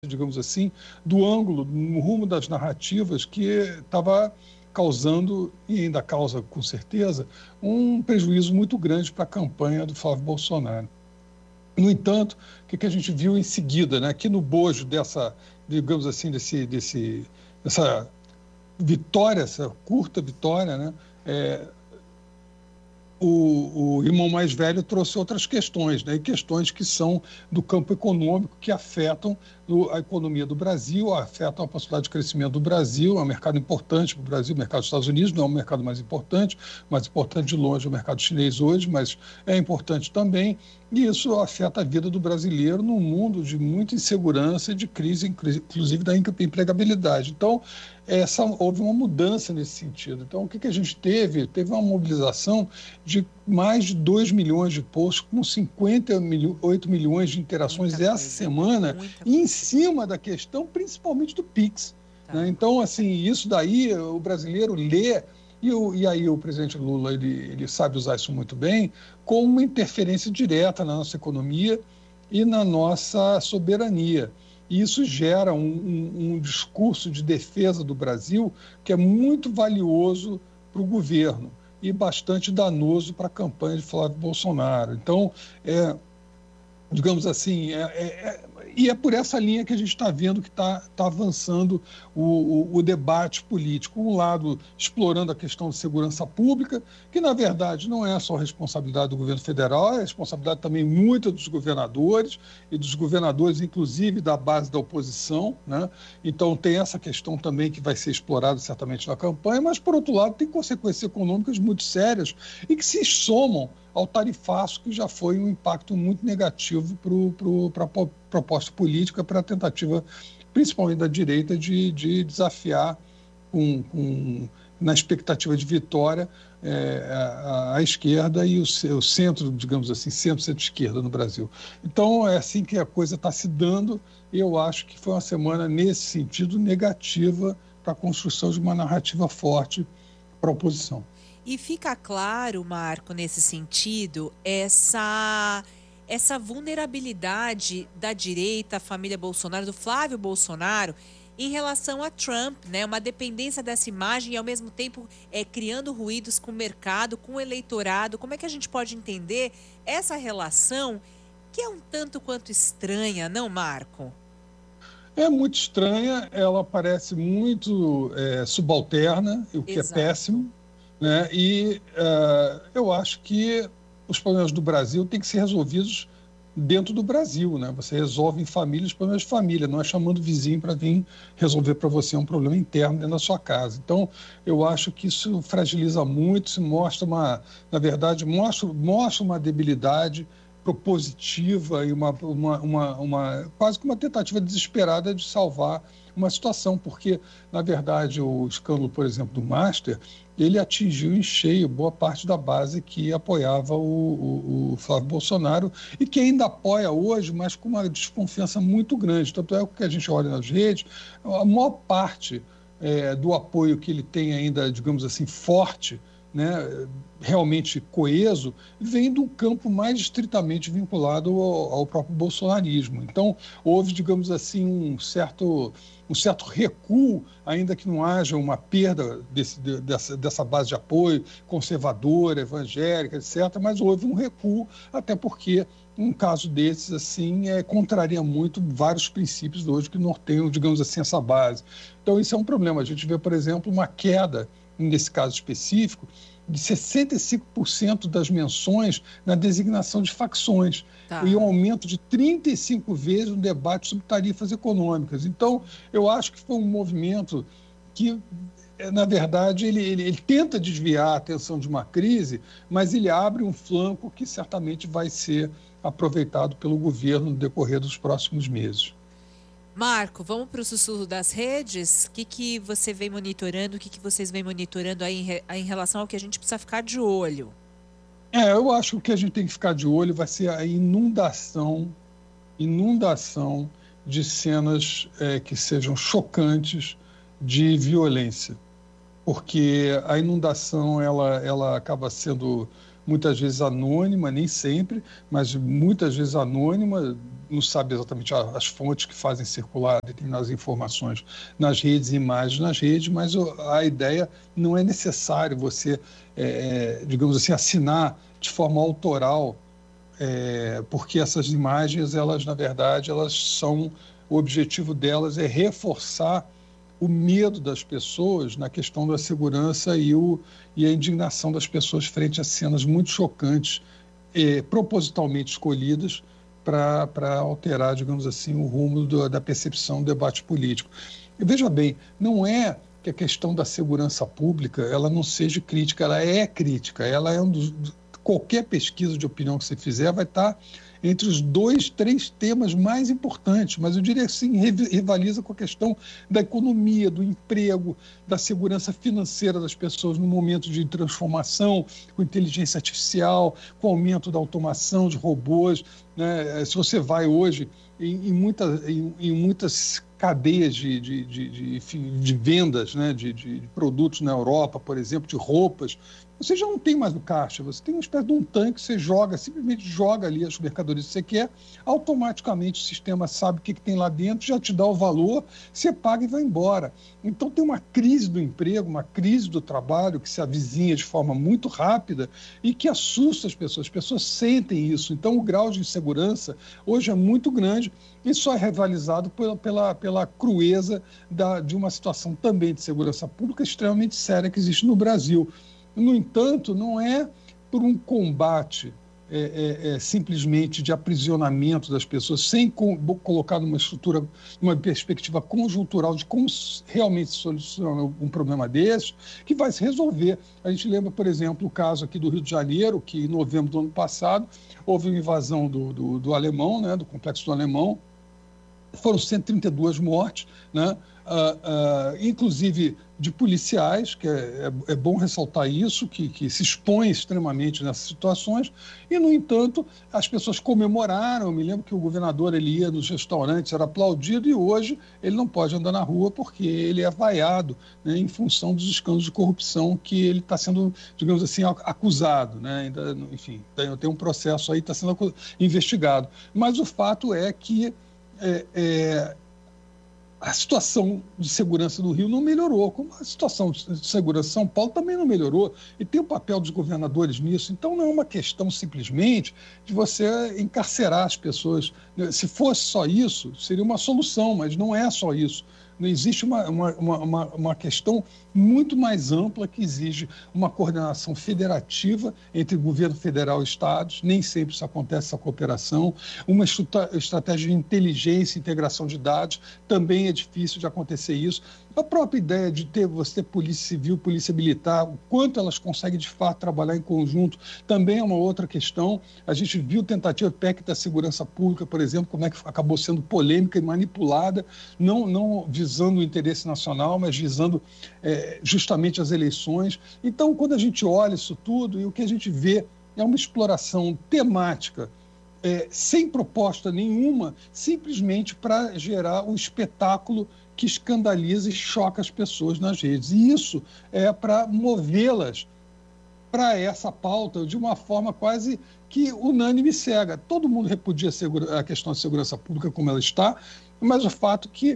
digamos assim, do ângulo, no rumo das narrativas que estava causando, e ainda causa com certeza, um prejuízo muito grande para a campanha do Flávio Bolsonaro. No entanto, o que a gente viu em seguida, né, que no bojo dessa, digamos assim, dessa vitória, essa curta vitória, né, o irmão mais velho trouxe outras questões, né? E questões que são do campo econômico, que afetam a economia do Brasil, afetam a possibilidade de crescimento do Brasil. É um mercado importante para o Brasil, o mercado dos Estados Unidos não é o mercado mais importante de longe é o mercado chinês hoje, mas é importante também. E isso afeta a vida do brasileiro num mundo de muita insegurança e de crise, inclusive da empregabilidade. Então, houve uma mudança nesse sentido. Então, o que a gente teve? Teve uma mobilização de mais de 2 milhões de posts, com 58 milhões de interações essa semana, em cima da questão, principalmente do Pix. Né? Então, assim, isso daí, o brasileiro lê, e aí o presidente Lula ele sabe usar isso muito bem, como uma interferência direta na nossa economia e na nossa soberania. E isso gera um discurso de defesa do Brasil que é muito valioso para o governo e bastante danoso para a campanha de Flávio Bolsonaro. Então, digamos assim, e é por essa linha que a gente está vendo que está avançando o debate político. Um lado, explorando a questão de segurança pública, que, na verdade, não é só responsabilidade do governo federal, é responsabilidade também muita dos governadores, inclusive, da base da oposição. Né? Então, tem essa questão também que vai ser explorada certamente na campanha, mas, por outro lado, tem consequências econômicas muito sérias e que se somam ao tarifaço, que já foi um impacto muito negativo para a proposta política, para a tentativa, principalmente da direita, de desafiar, na expectativa de vitória, a esquerda e o centro, digamos assim, centro-esquerda no Brasil. Então, é assim que a coisa está se dando, e eu acho que foi uma semana, nesse sentido, negativa para a construção de uma narrativa forte para a oposição. E fica claro, Marco, nesse sentido, essa vulnerabilidade da direita, a família Bolsonaro, do Flávio Bolsonaro, em relação a Trump, né? Uma dependência dessa imagem e, ao mesmo tempo, criando ruídos com o mercado, com o eleitorado. Como é que a gente pode entender essa relação, que é um tanto quanto estranha, não, Marco? É muito estranha, ela parece muito subalterna, o que Exato. É péssimo. Né? E eu acho que os problemas do Brasil têm que ser resolvidos dentro do Brasil. Né? Você resolve em família os problemas de família, não é chamando o vizinho para vir resolver para você um problema interno dentro da sua casa. Então, eu acho que isso fragiliza muito, isso mostra na verdade, mostra uma debilidade propositiva e quase que uma tentativa desesperada de salvar uma situação, porque, na verdade, o escândalo, por exemplo, do Master, ele atingiu em cheio boa parte da base que apoiava o Flávio Bolsonaro e que ainda apoia hoje, mas com uma desconfiança muito grande. Tanto é que a gente olha nas redes, a maior parte do apoio que ele tem ainda, digamos assim, forte, né, realmente coeso, vem do campo mais estritamente vinculado ao próprio bolsonarismo. Então, houve, digamos assim, um certo recuo, ainda que não haja uma perda dessa base de apoio conservadora, evangélica, etc., mas houve um recuo, até porque um caso desses assim contraria muito vários princípios hoje que norteiam, digamos assim, essa base. Então, isso é um problema. A gente vê, por exemplo, uma queda, nesse caso específico, de 65% das menções na designação de facções. Tá. E um aumento de 35 vezes no debate sobre tarifas econômicas. Então, eu acho que foi um movimento que, na verdade, ele tenta desviar a atenção de uma crise, mas ele abre um flanco que certamente vai ser aproveitado pelo governo no decorrer dos próximos meses. Marco, vamos para o sussurro das redes? O que você vem monitorando, o que vocês vêm monitorando aí em relação ao que a gente precisa ficar de olho? Eu acho que o que a gente tem que ficar de olho vai ser a inundação de cenas que sejam chocantes de violência, porque a inundação ela acaba sendo muitas vezes anônima, nem sempre, mas muitas vezes anônima, não sabe exatamente as fontes que fazem circular determinadas informações nas redes e imagens nas redes, mas a ideia não é necessário você, digamos assim, assinar de forma autoral, porque essas imagens, elas, na verdade, o objetivo delas é reforçar o medo das pessoas na questão da segurança e a indignação das pessoas frente a cenas muito chocantes, propositalmente escolhidas para alterar, digamos assim, o rumo da percepção do debate político. E veja bem, não é que a questão da segurança pública ela não seja crítica, ela é crítica, ela é qualquer pesquisa de opinião que você fizer vai estar entre os 2, 3 temas mais importantes, mas eu diria assim, rivaliza com a questão da economia, do emprego, da segurança financeira das pessoas no momento de transformação, com inteligência artificial, com o aumento da automação de robôs, né? Se você vai hoje em muitas cadeias de vendas, né, de produtos na Europa, por exemplo, de roupas, você já não tem mais o caixa, você tem uma espécie de um tanque, você simplesmente joga ali as mercadorias que você quer, automaticamente o sistema sabe o que tem lá dentro, já te dá o valor, você paga e vai embora. Então tem uma crise do emprego, uma crise do trabalho que se avizinha de forma muito rápida e que assusta as pessoas sentem isso. Então o grau de insegurança hoje é muito grande e só é rivalizado pela crueza de uma situação também de segurança pública extremamente séria que existe no Brasil. No entanto, não é por um combate simplesmente de aprisionamento das pessoas, sem colocar numa estrutura, numa perspectiva conjuntural de como realmente se soluciona um problema desse, que vai se resolver. A gente lembra, por exemplo, o caso aqui do Rio de Janeiro, que em novembro do ano passado houve uma invasão do Alemão, né, do Complexo do Alemão, foram 132 mortes, né? Inclusive de policiais, que é bom ressaltar isso, que se expõem extremamente nessas situações, e, no entanto, as pessoas comemoraram. Eu me lembro que o governador ele ia nos restaurantes, era aplaudido, e hoje ele não pode andar na rua porque ele é vaiado, né, em função dos escândalos de corrupção que ele está sendo, digamos assim, acusado, né? Ainda, enfim, tem um processo aí, está sendo investigado. Mas o fato é que a situação de segurança do Rio não melhorou, como a situação de segurança de São Paulo também não melhorou, e tem o papel dos governadores nisso. Então não é uma questão simplesmente de você encarcerar as pessoas. Se fosse só isso, seria uma solução, mas não é só isso. Não existe uma questão muito mais ampla que exige uma coordenação federativa entre governo federal e estados. Nem sempre isso acontece, essa cooperação. Uma estratégia de inteligência e integração de dados, também é difícil de acontecer isso. A própria ideia de você ter polícia civil, polícia militar, o quanto elas conseguem de fato trabalhar em conjunto, também é uma outra questão. A gente viu tentativa PEC da segurança pública, por exemplo, como é que acabou sendo polêmica e manipulada, não visando o interesse nacional, mas visando justamente as eleições. Então, quando a gente olha isso tudo, e o que a gente vê é uma exploração temática, sem proposta nenhuma, simplesmente para gerar um espetáculo que escandaliza e choca as pessoas nas redes. E isso é para movê-las para essa pauta de uma forma quase que unânime e cega. Todo mundo repudia a questão da segurança pública como ela está, mas o fato que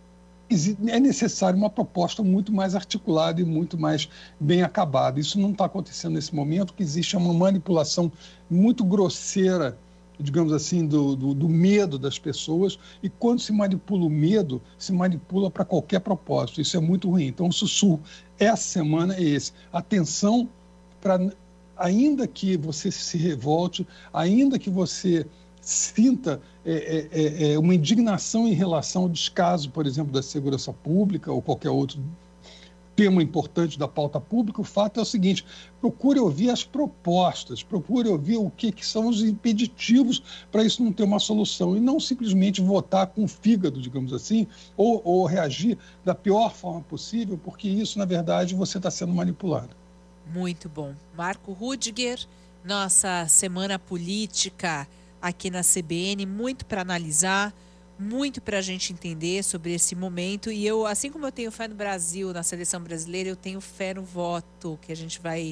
é necessário uma proposta muito mais articulada e muito mais bem acabada. Isso não está acontecendo nesse momento, que existe uma manipulação muito grosseira, digamos assim, do medo das pessoas, e quando se manipula o medo, se manipula para qualquer propósito. Isso é muito ruim. Então, o sussurro essa semana é esse. Atenção para, ainda que você se revolte, ainda que você sinta uma indignação em relação ao descaso, por exemplo, da segurança pública ou qualquer outro tema importante da pauta pública, o fato é o seguinte: procure ouvir as propostas, procure ouvir o que são os impeditivos para isso não ter uma solução, e não simplesmente votar com o fígado, digamos assim, ou reagir da pior forma possível, porque isso, na verdade, você está sendo manipulado. Muito bom. Marco Rudiger, nossa semana política aqui na CBN, muito para analisar, muito para a gente entender sobre esse momento. E eu, assim como eu tenho fé no Brasil, na seleção brasileira, eu tenho fé no voto que a gente vai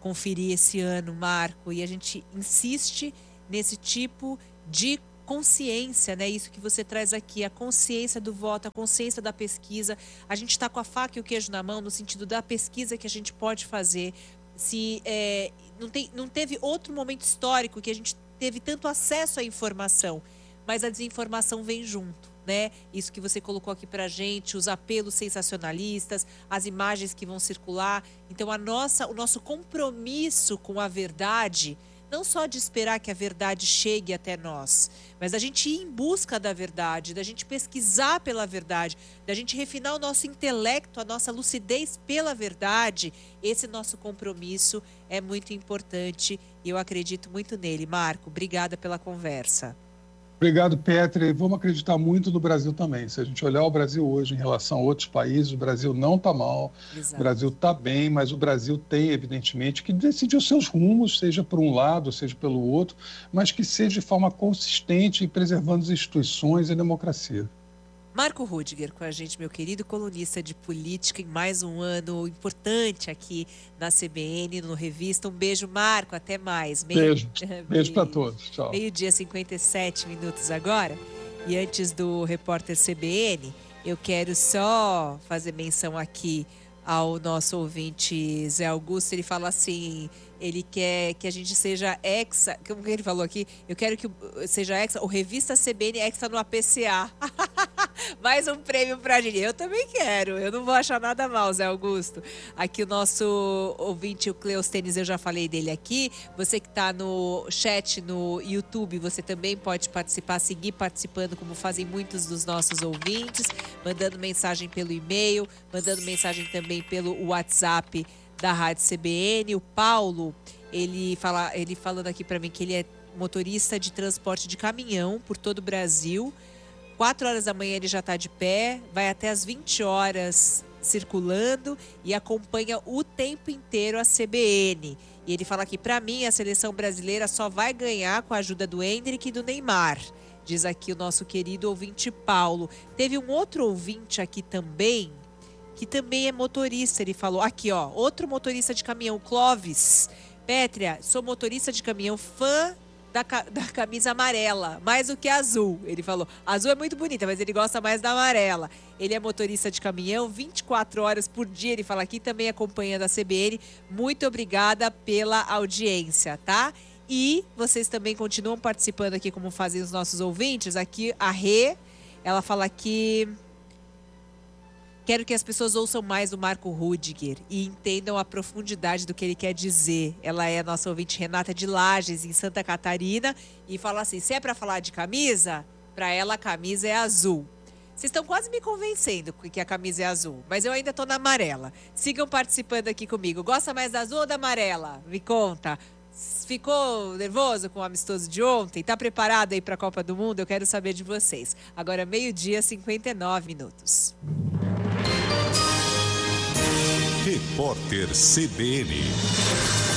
conferir esse ano, Marco, e a gente insiste nesse tipo de consciência, né? Isso que você traz aqui, a consciência do voto, a consciência da pesquisa. A gente está com a faca e o queijo na mão no sentido da pesquisa que a gente pode fazer. Se não teve outro momento histórico que a gente teve tanto acesso à informação, mas a desinformação vem junto, né? Isso que você colocou aqui pra gente, os apelos sensacionalistas, as imagens que vão circular. Então o nosso compromisso com a verdade, não só de esperar que a verdade chegue até nós, mas da gente ir em busca da verdade, da gente pesquisar pela verdade, da gente refinar o nosso intelecto, a nossa lucidez pela verdade. Esse nosso compromisso é muito importante e eu acredito muito nele. Marco, obrigada pela conversa. Obrigado, Petri. Vamos acreditar muito no Brasil também. Se a gente olhar o Brasil hoje em relação a outros países, o Brasil não está mal, Exato. O Brasil está bem, mas o Brasil tem, evidentemente, que decidir os seus rumos, seja por um lado, seja pelo outro, mas que seja de forma consistente e preservando as instituições e a democracia. Marco Rudiger com a gente, meu querido colunista de política, em mais um ano importante aqui na CBN, no Revista. Um beijo, Marco, até mais. Beijo para todos, tchau. 12h57 agora. E antes do repórter CBN, eu quero só fazer menção aqui ao nosso ouvinte Zé Augusto. Ele fala assim, ele quer que a gente seja hexa, como que ele falou aqui? Eu quero que seja hexa, o Revista CBN hexa no APCA. Mais um prêmio pra gente. Eu também quero, eu não vou achar nada mal, Zé Augusto. Aqui o nosso ouvinte, o Cleostênis, eu já falei dele aqui. Você que tá no chat no YouTube, você também pode participar, seguir participando, como fazem muitos dos nossos ouvintes, mandando mensagem pelo e-mail, mandando mensagem também pelo WhatsApp da Rádio CBN. O Paulo, ele falando aqui para mim que ele é motorista de transporte de caminhão por todo o Brasil. 4 horas da manhã ele já está de pé, vai até as 20 horas circulando e acompanha o tempo inteiro a CBN. E ele fala aqui, para mim, a seleção brasileira só vai ganhar com a ajuda do Endrick e do Neymar. Diz aqui o nosso querido ouvinte Paulo. Teve um outro ouvinte aqui também, que também é motorista. Ele falou, aqui ó, outro motorista de caminhão, Clóvis. Pétria, sou motorista de caminhão, fã da camisa amarela, mais do que azul. Ele falou, azul é muito bonita, mas ele gosta mais da amarela. Ele é motorista de caminhão, 24 horas por dia, ele fala aqui, também acompanhando a CBN. Muito obrigada pela audiência, tá? E vocês também continuam participando aqui, como fazem os nossos ouvintes. Aqui a Rê, ela fala aqui, quero que as pessoas ouçam mais o Marco Rudiger e entendam a profundidade do que ele quer dizer. Ela é a nossa ouvinte Renata de Lages, em Santa Catarina, e fala assim, se é para falar de camisa, para ela a camisa é azul. Vocês estão quase me convencendo que a camisa é azul, mas eu ainda estou na amarela. Sigam participando aqui comigo. Gosta mais da azul ou da amarela? Me conta. Ficou nervoso com o amistoso de ontem? Está preparado aí para a Copa do Mundo? Eu quero saber de vocês. Agora 12h59. Repórter CBN.